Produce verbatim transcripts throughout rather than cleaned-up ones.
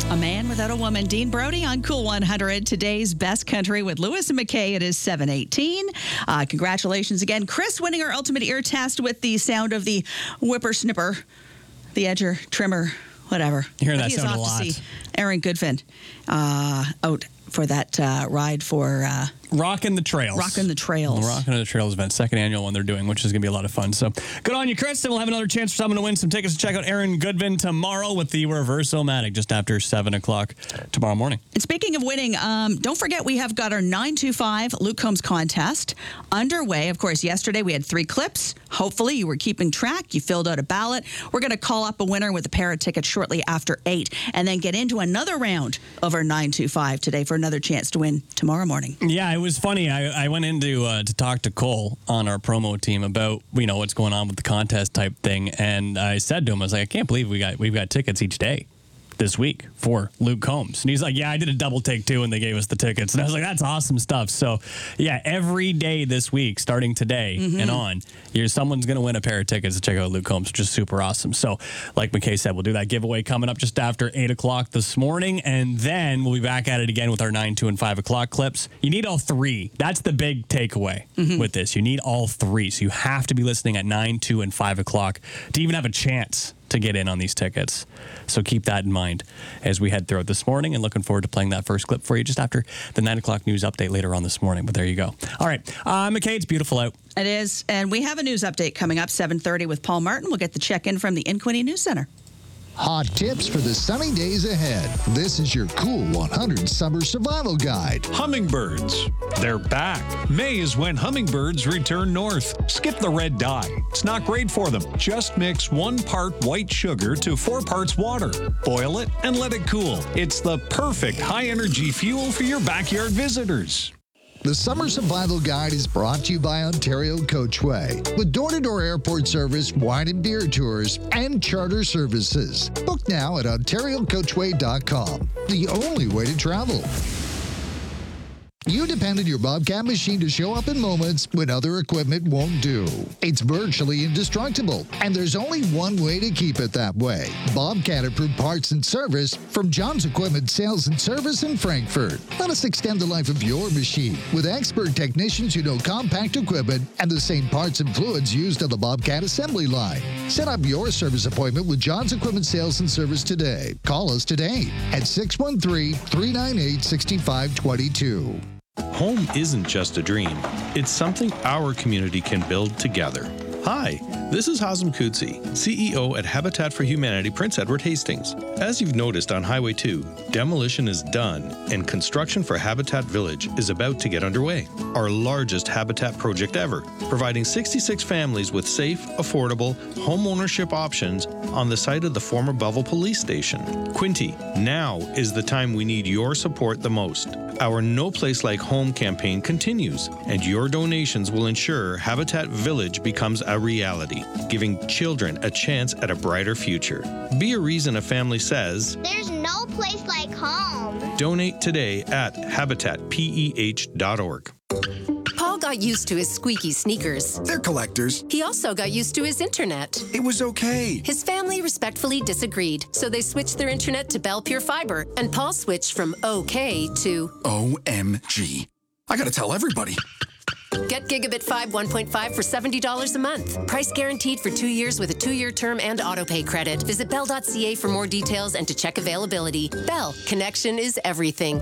A Man Without a Woman. Dean Brody on Cool one hundred. Today's Best Country with Lewis and McKay. It is seven eighteen. Uh, congratulations again. Chris winning our ultimate ear test with the sound of the whippersnipper, the edger, trimmer, whatever. You hear that He is sound a off lot. to see Aaron Goodfin uh, out for that uh, ride for uh, Rockin' the Trails. Rockin' the Trails. The Rockin' the Trails event, second annual one they're doing, which is going to be a lot of fun. So good on you, Chris. And we'll have another chance for someone to win some tickets to check out Aaron Goodvin tomorrow with the Reverse-O-Matic just after seven o'clock tomorrow morning. And speaking of winning, um, don't forget we have got our nine two five Luke Combs contest underway. Of course, yesterday we had three clips. Hopefully you were keeping track. You filled out a ballot. We're going to call up a winner with a pair of tickets shortly after eight and then get into another round of our nine two five today for another chance to win tomorrow morning. Yeah, it was funny. I, I went in to, uh, to talk to Cole on our promo team about, you know, what's going on with the contest type thing. And I said to him, I was like, I can't believe we got, we've got tickets each day this week for Luke Combs. And he's like, yeah, I did a double take too, and they gave us the tickets. And I was like, that's awesome stuff. So yeah, every day this week, starting today mm-hmm. and on, you're, someone's going to win a pair of tickets to check out Luke Combs, which is super awesome. So like McKay said, we'll do that giveaway coming up just after eight o'clock this morning. And then we'll be back at it again with our nine, two, and five o'clock clips. You need all three. That's the big takeaway mm-hmm. with this. You need all three. So you have to be listening at nine, two, and five o'clock to even have a chance to get in on these tickets. So keep that in mind as we head throughout this morning, and looking forward to playing that first clip for you just after the nine o'clock news update later on this morning. But there you go. All right. Uh, McKay, it's beautiful out. It is. And we have a news update coming up, seven thirty with Paul Martin. We'll get the check-in from the Inquini News Center. Hot tips for the sunny days ahead. This is your Cool one hundred Summer Survival Guide. Hummingbirds. They're back. May is when hummingbirds return north. Skip the red dye. It's not great for them. Just mix one part white sugar to four parts water. Boil it and let it cool. It's the perfect high-energy fuel for your backyard visitors. The Summer Survival Guide is brought to you by Ontario Coachway, with door-to-door airport service, wine and beer tours, and charter services. Book now at ontario coachway dot com, the only way to travel. You depend on your Bobcat machine to show up in moments when other equipment won't do. It's virtually indestructible, and there's only one way to keep it that way. Bobcat approved parts and service from John's Equipment Sales and Service in Frankfurt. Let us extend the life of your machine with expert technicians who know compact equipment and the same parts and fluids used on the Bobcat assembly line. Set up your service appointment with John's Equipment Sales and Service today. Call us today at six one three, three nine eight, six five two two. Home isn't just a dream. It's something our community can build together. Hi, this is Hazem Kudsi, C E O at Habitat for Humanity Prince Edward Hastings. As you've noticed on Highway two, demolition is done and construction for Habitat Village is about to get underway. Our largest Habitat project ever, providing sixty-six families with safe, affordable home ownership options on the site of the former Belleville Police Station. Quinty, now is the time we need your support the most. Our No Place Like Home campaign continues, and your donations will ensure Habitat Village becomes a reality, giving children a chance at a brighter future. Be a reason a family says, "There's no place like home." Donate today at habitat peh dot org. Paul got used to his squeaky sneakers. They're collectors. He also got used to his internet. It was okay. His family respectfully disagreed, so they switched their internet to Bell Pure Fiber, and Paul switched from okay to O M G. I gotta tell everybody. Get Gigabit five one point five for seventy dollars a month. Price guaranteed for two years with a two-year term and autopay credit. Visit bell dot c a for more details and to check availability. Bell, connection is everything.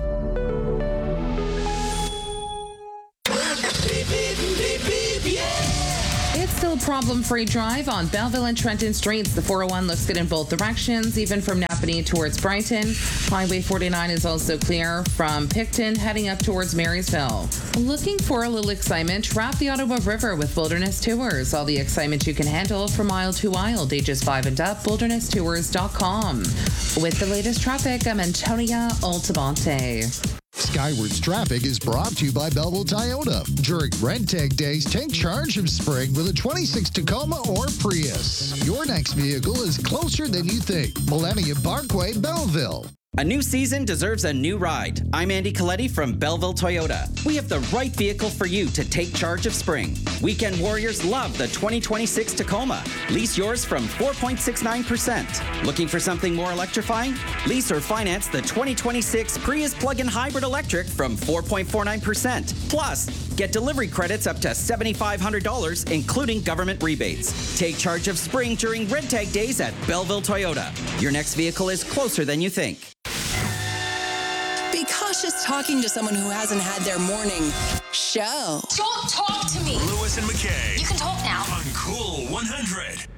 It's still a problem-free drive on Belleville and Trenton Streets. The four oh one looks good in both directions, even from Napanee towards Brighton. Highway forty-nine is also clear from Picton heading up towards Marysville. Looking for a little excitement? Raft the Ottawa River with Wilderness Tours. All the excitement you can handle from mile to wild, ages five and up, wilderness tours dot com. With the latest traffic, I'm Antonia Altabante. Skywards Traffic is brought to you by Belleville Toyota. During Rent Tag Days, take charge of spring with a twenty-six Tacoma or Prius. Your next vehicle is closer than you think. Millennium Parkway, Belleville. A new season deserves a new ride. I'm Andy Coletti from Belleville Toyota. We have the right vehicle for you to take charge of spring. Weekend warriors love the twenty twenty-six Tacoma. Lease yours from four point six nine percent. Looking for something more electrifying? Lease or finance the twenty twenty-six Prius plug-in hybrid electric from four point four nine percent. Plus, get delivery credits up to seven thousand five hundred dollars, including government rebates. Take charge of spring during Red Tag Days at Belleville Toyota. Your next vehicle is closer than you think. Be cautious talking to someone who hasn't had their morning show. Don't talk to me. Lewis and McKay. You can talk now. On Cool one hundred.